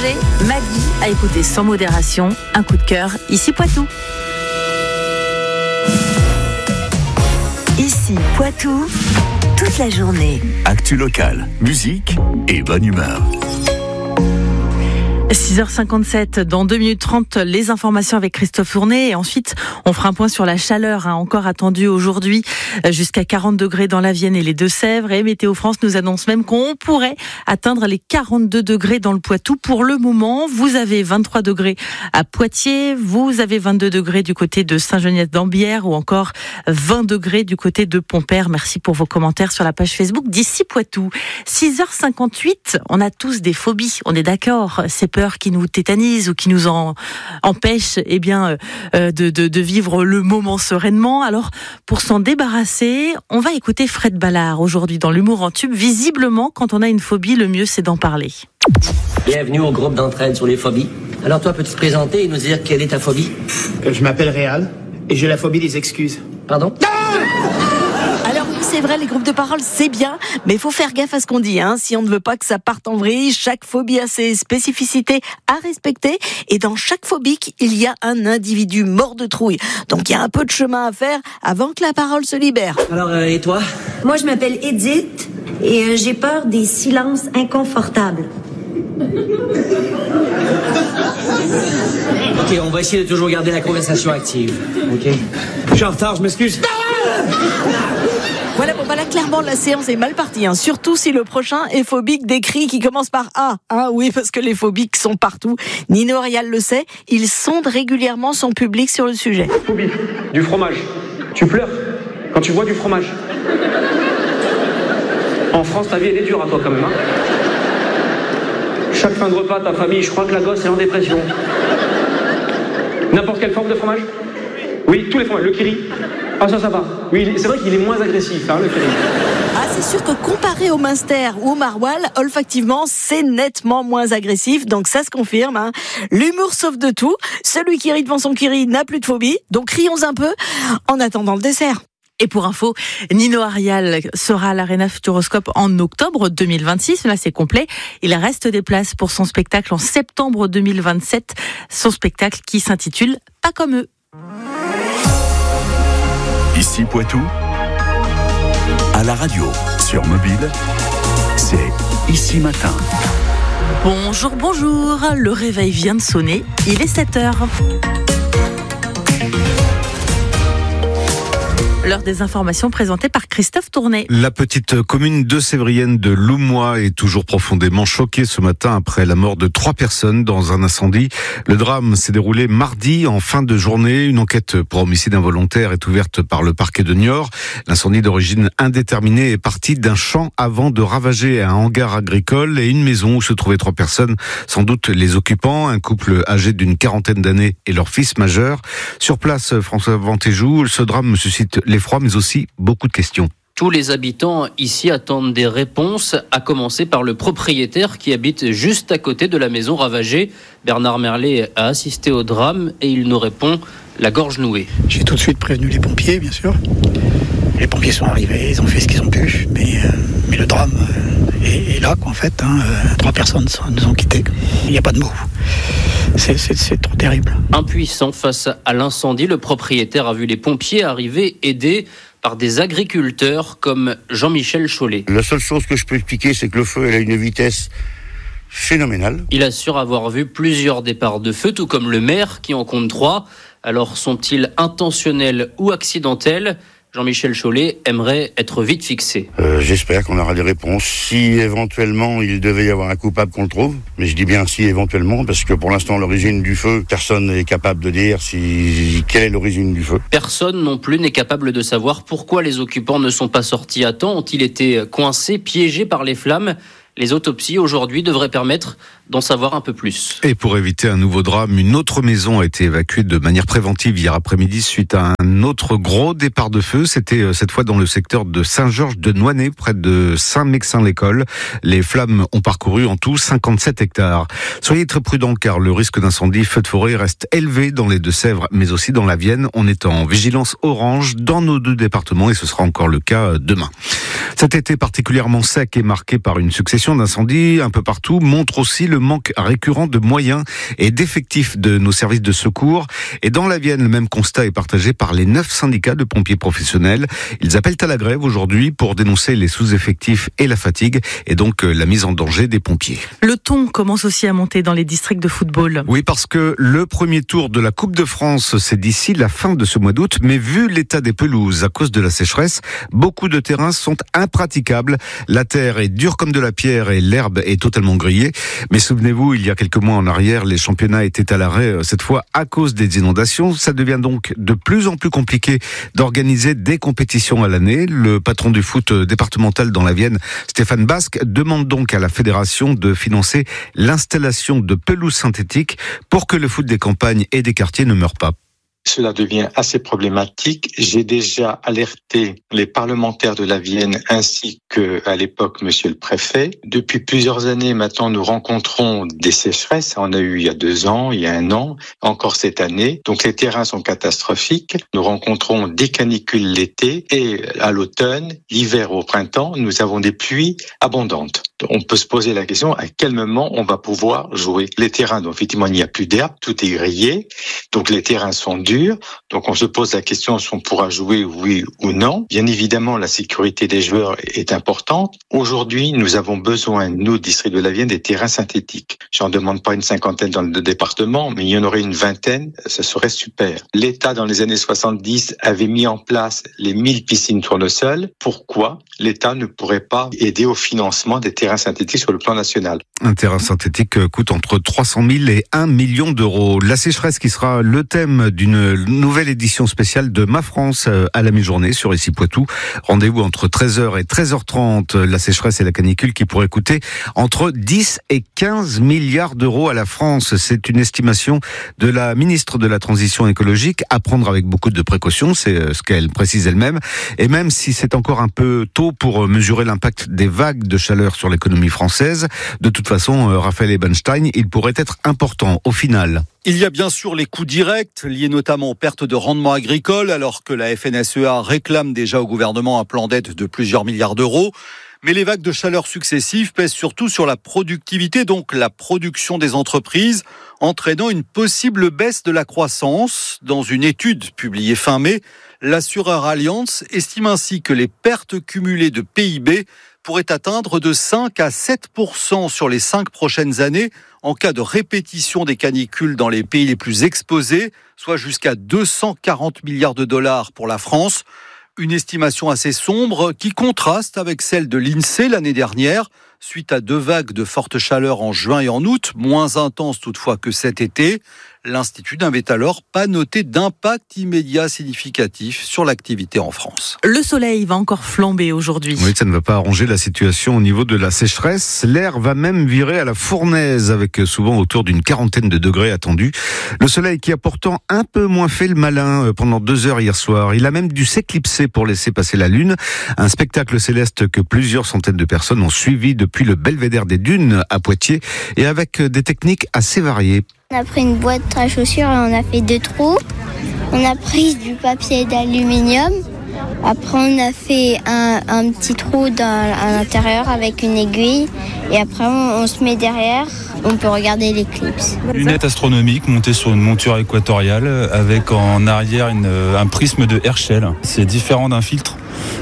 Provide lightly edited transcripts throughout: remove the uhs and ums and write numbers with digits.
Angers, Maggie a écouté sans modération un coup de cœur, ici Poitou. Ici Poitou, toute la journée. Actu locale, musique et bonne humeur. 6h57, dans 2 minutes 30, les informations avec Christophe Fournet. Et ensuite, on fera un point sur la chaleur, encore attendue aujourd'hui, jusqu'à 40 degrés dans la Vienne et les Deux-Sèvres. Et Météo France nous annonce même qu'on pourrait atteindre les 42 degrés dans le Poitou. Pour le moment, vous avez 23 degrés à Poitiers, vous avez 22 degrés du côté de Saint-Genis-d'Ambière ou encore 20 degrés du côté de Pompère. Merci pour vos commentaires sur la page Facebook d'Ici Poitou. 6h58, on a tous des phobies, on est d'accord. C'est peurs qui nous tétanisent ou qui nous empêchent de vivre le moment sereinement. Alors, pour s'en débarrasser, on va écouter Fred Ballard aujourd'hui dans l'humour en tube. Visiblement, quand on a une phobie, le mieux c'est d'en parler. Bienvenue au groupe d'entraide sur les phobies. Alors toi, peux-tu te présenter et nous dire quelle est ta phobie? Je m'appelle Réal et j'ai la phobie des excuses. Pardon? Alors oui, c'est vrai, les groupes de parole, c'est bien, mais il faut faire gaffe à ce qu'on dit. Si on ne veut pas que ça parte en vrille, chaque phobie a ses spécificités à respecter. Et dans chaque phobique, il y a un individu mort de trouille. Donc il y a un peu de chemin à faire avant que la parole se libère. Alors, et toi? Moi, je m'appelle Edith et j'ai peur des silences inconfortables. Ok, on va essayer de toujours garder la conversation active. Ok? Je suis en retard, je m'excuse. Voilà, là, clairement, la séance est mal partie. Surtout si le prochain est phobique des cris qui commencent par A. Oui, parce que les phobiques sont partout. Nino Arial le sait, il sonde régulièrement son public sur le sujet. Phobie du fromage. Tu pleures quand tu vois du fromage. En France, ta vie, elle est dure à toi quand même. Chaque fin de repas, ta famille, je crois que la gosse est en dépression. N'importe quelle forme de fromage? Oui, tous les fromages. Le kiri. Ah, ça va. Oui, c'est vrai qu'il est moins agressif, le kiri. C'est sûr que comparé au Munster ou au Maroilles, olfactivement, c'est nettement moins agressif. Donc ça se confirme. L'humour sauve de tout. Celui qui rit devant son kiri n'a plus de phobie. Donc rions un peu en attendant le dessert. Et pour info, Nino Arial sera à l'Arena Futuroscope en octobre 2026. Là, c'est complet. Il reste des places pour son spectacle en septembre 2027. Son spectacle qui s'intitule « Pas comme eux ». Ici Poitou, à la radio, sur mobile, c'est Ici Matin. Bonjour, le réveil vient de sonner, il est 7h. L'heure des informations présentées par Christophe Tournet. La petite commune de Sévrienne de Loumois est toujours profondément choquée ce matin après la mort de 3 personnes dans un incendie. Le drame s'est déroulé mardi en fin de journée. Une enquête pour homicide involontaire est ouverte par le parquet de Niort. L'incendie d'origine indéterminée est parti d'un champ avant de ravager un hangar agricole et une maison où se trouvaient 3 personnes, sans doute les occupants, un couple âgé d'une 40aine d'années et leur fils majeur. Sur place, François Ventéjou, ce drame suscite l'effroi, mais aussi beaucoup de questions. Tous les habitants ici attendent des réponses, à commencer par le propriétaire qui habite juste à côté de la maison ravagée. Bernard Merlet a assisté au drame et il nous répond la gorge nouée. J'ai tout de suite prévenu les pompiers, bien sûr. Les pompiers sont arrivés, ils ont fait ce qu'ils ont pu, mais le drame est là, en fait. 3 personnes nous ont quittés. Il n'y a pas de mots. C'est trop terrible. Impuissant face à l'incendie, le propriétaire a vu les pompiers arriver, aidés par des agriculteurs comme Jean-Michel Chollet. La seule chose que je peux expliquer, c'est que le feu, elle a une vitesse phénoménale. Il assure avoir vu plusieurs départs de feu, tout comme le maire qui en compte 3. Alors sont-ils intentionnels ou accidentels ? Jean-Michel Chollet aimerait être vite fixé. J'espère qu'on aura des réponses. Si éventuellement il devait y avoir un coupable qu'on le trouve, mais je dis bien si éventuellement, parce que pour l'instant l'origine du feu, personne n'est capable de dire quelle est l'origine du feu. Personne non plus n'est capable de savoir pourquoi les occupants ne sont pas sortis à temps. Ont-ils été coincés, piégés par les flammes ? Les autopsies aujourd'hui devraient permettre d'en savoir un peu plus. Et pour éviter un nouveau drame, une autre maison a été évacuée de manière préventive hier après-midi suite à un autre gros départ de feu. C'était cette fois dans le secteur de Saint-Georges-de-Nouanné, près de Saint-Mexin-l'École. Les flammes ont parcouru en tout 57 hectares. Soyez très prudents car le risque d'incendie, feu de forêt reste élevé dans les Deux-Sèvres, mais aussi dans la Vienne. On est en vigilance orange dans nos 2 départements et ce sera encore le cas demain. Cet été particulièrement sec est marqué par une succession succession d'incendies un peu partout montre aussi le manque récurrent de moyens et d'effectifs de nos services de secours. Et dans la Vienne, le même constat est partagé par les 9 syndicats de pompiers professionnels. Ils appellent à la grève aujourd'hui pour dénoncer les sous-effectifs et la fatigue et donc la mise en danger des pompiers. Le ton commence aussi à monter dans les districts de football. Oui, parce que le premier tour de la Coupe de France, c'est d'ici la fin de ce mois d'août. Mais vu l'état des pelouses à cause de la sécheresse, beaucoup de terrains sont impraticables. La terre est dure comme de la pierre et l'herbe est totalement grillée. Mais souvenez-vous, il y a quelques mois en arrière, les championnats étaient à l'arrêt, cette fois à cause des inondations. Ça devient donc de plus en plus compliqué d'organiser des compétitions à l'année. Le patron du foot départemental dans la Vienne, Stéphane Basque, demande donc à la fédération de financer l'installation de pelouses synthétiques pour que le foot des campagnes et des quartiers ne meure pas. Cela devient assez problématique. J'ai déjà alerté les parlementaires de la Vienne ainsi que, à l'époque, monsieur le préfet. Depuis plusieurs années maintenant, nous rencontrons des sécheresses. On a eu il y a 2 ans, il y a 1 an, encore cette année. Donc les terrains sont catastrophiques. Nous rencontrons des canicules l'été et à l'automne, l'hiver au printemps, nous avons des pluies abondantes. On peut se poser la question à quel moment on va pouvoir jouer. Les terrains, donc effectivement, il n'y a plus d'herbe, tout est grillé. Donc les terrains sont durs. Donc on se pose la question si on pourra jouer oui ou non. Bien évidemment, la sécurité des joueurs est importante. Aujourd'hui, nous avons besoin, nous, district de la Vienne, des terrains synthétiques. J'en demande pas une 50aine dans le département, mais il y en aurait une 20aine, ce serait super. L'État, dans les années 70, avait mis en place les 1000 piscines tournesol. Pourquoi l'État ne pourrait pas aider au financement des terrains synthétiques sur le plan national? Un terrain synthétique coûte entre 300 000 et 1 million d'euros. La sécheresse qui sera le thème d'une nouvelle édition spéciale de Ma France à la mi-journée sur Ici Poitou. Rendez-vous entre 13h et 13h30. La sécheresse et la canicule qui pourrait coûter entre 10 et 15 milliards d'euros à la France. C'est une estimation de la ministre de la Transition écologique à prendre avec beaucoup de précautions. C'est ce qu'elle précise elle-même. Et même si c'est encore un peu tôt pour mesurer l'impact des vagues de chaleur sur l'économie française, de toute façon, Raphaël Ebenstein, il pourrait être important au final. Il y a bien sûr les coûts directs liés notamment aux pertes de rendement agricole, alors que la FNSEA réclame déjà au gouvernement un plan d'aide de plusieurs milliards d'euros. Mais les vagues de chaleur successives pèsent surtout sur la productivité, donc la production des entreprises, entraînant une possible baisse de la croissance. Dans une étude publiée fin mai, l'assureur Allianz estime ainsi que les pertes cumulées de PIB pourraient atteindre de 5 à 7% sur les 5 prochaines années en cas de répétition des canicules dans les pays les plus exposés, soit jusqu'à 240 milliards de dollars pour la France. Une estimation assez sombre qui contraste avec celle de l'INSEE l'année dernière, suite à 2 vagues de forte chaleur en juin et en août, moins intenses toutefois que cet été. L'Institut n'avait alors pas noté d'impact immédiat significatif sur l'activité en France. Le soleil va encore flamber aujourd'hui. Oui, ça ne va pas arranger la situation au niveau de la sécheresse. L'air va même virer à la fournaise avec souvent autour d'une 40aine de degrés attendus. Le soleil qui a pourtant un peu moins fait le malin pendant 2 heures hier soir. Il a même dû s'éclipser pour laisser passer la lune. Un spectacle céleste que plusieurs centaines de personnes ont suivi depuis le belvédère des Dunes à Poitiers et avec des techniques assez variées. On a pris une boîte à chaussures et on a fait 2 trous. On a pris du papier d'aluminium. Après, on a fait un petit trou à l'intérieur avec une aiguille. Et après, on se met derrière. On peut regarder l'éclipse. Lunettes astronomiques montées sur une monture équatoriale avec en arrière un prisme de Herschel. C'est différent d'un filtre.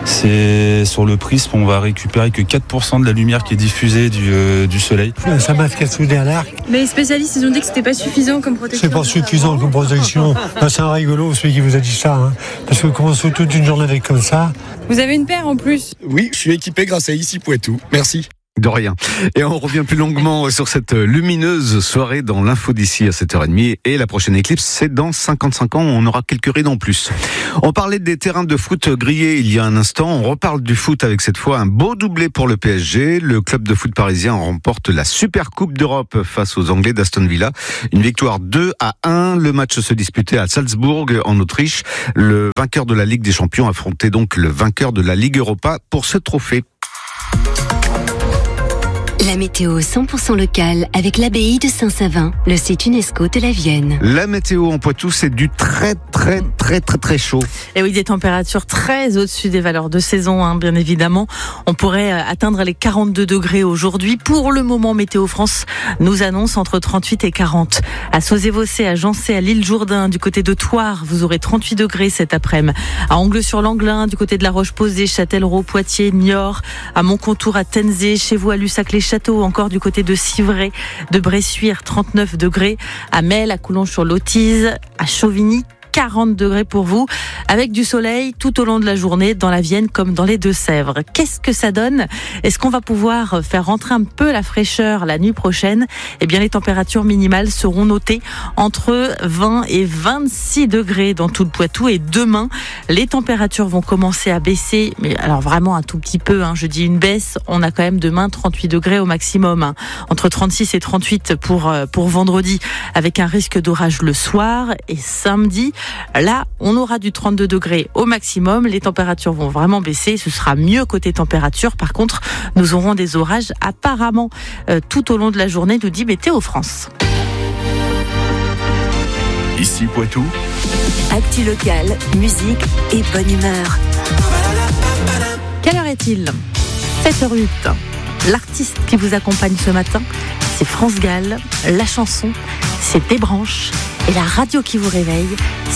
C'est sur le prisme, on va récupérer que 4% de la lumière qui est diffusée du soleil. Ça masque à souder à l'arc. Mais les spécialistes, ils ont dit que c'était pas suffisant comme protection. C'est pas suffisant comme protection. C'est un rigolo, celui qui vous a dit ça. Hein. Parce que commence toute une journée avec comme ça. Vous avez une paire en plus? Oui, je suis équipé grâce à Ici Poitou. Merci. De rien. Et on revient plus longuement sur cette lumineuse soirée dans l'info d'ici à 7h30. Et la prochaine éclipse, c'est dans 55 ans. On aura quelques rides en plus. On parlait des terrains de foot grillés il y a un instant. On reparle du foot avec cette fois un beau doublé pour le PSG. Le club de foot parisien remporte la Super Coupe d'Europe face aux Anglais d'Aston Villa. Une victoire 2-1. Le match se disputait à Salzbourg en Autriche. Le vainqueur de la Ligue des Champions affrontait donc le vainqueur de la Ligue Europa pour ce trophée. La météo 100% locale avec l'abbaye de Saint-Savin, le site UNESCO de la Vienne. La météo en Poitou, c'est du très chaud. Et oui, des températures très au-dessus des valeurs de saison, bien évidemment. On pourrait atteindre les 42 degrés aujourd'hui. Pour le moment, Météo France nous annonce entre 38 et 40. À Sauzé-Vossé, à Jancé, à l'île Jourdain, du côté de Thouars, vous aurez 38 degrés cet après-midi. À Angles-sur-Langlin, du côté de la Roche-Posay, Châtellerault, Poitiers, Niort, à Montcontour, à Tenzé, chez vous à Lussac-les-Châteaux, encore du côté de Civray, de Bressuire, 39 degrés. À Mel, à Coulonges-sur-Lotise, à Chauvigny, 40 degrés pour vous, avec du soleil tout au long de la journée dans la Vienne comme dans les Deux-Sèvres. Qu'est-ce que ça donne ? Est-ce qu'on va pouvoir faire rentrer un peu la fraîcheur la nuit prochaine ? Eh bien, les températures minimales seront notées entre 20 et 26 degrés dans tout le Poitou. Et demain, les températures vont commencer à baisser, mais alors vraiment un tout petit peu. Je dis une baisse. On a quand même demain 38 degrés au maximum, entre 36 et 38 pour vendredi, avec un risque d'orage le soir. Et samedi, là, on aura du 32 degrés au maximum. Les températures vont vraiment baisser. Ce sera mieux côté température. Par contre, nous aurons des orages apparemment tout au long de la journée, nous dit Météo France. Ici Poitou. Actu locale, musique et bonne humeur. Quelle heure est-il ? 7h08. L'artiste qui vous accompagne ce matin, c'est France Gall. La chanson, c'est Des branches. Et la radio qui vous réveille,